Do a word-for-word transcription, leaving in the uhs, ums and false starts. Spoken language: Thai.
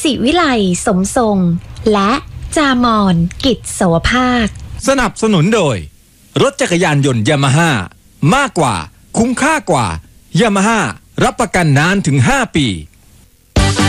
ศิวิไลสมทรงและจามอนกิจโสภาคสนับสนุนโดยรถจักรยานยนต์ยามาฮ่ามากกว่าคุ้มค่ากว่ายามาฮ่ารับประกันนานถึงห้าปี